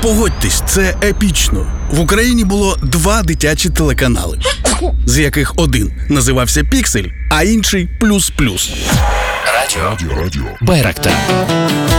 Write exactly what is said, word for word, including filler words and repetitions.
Погодьтесь, це епічно. В Україні було два дитячі телеканали, з яких один називався «Піксель», а інший «Плюс-плюс». Радіо. Радіо. Радіо. Байрактар.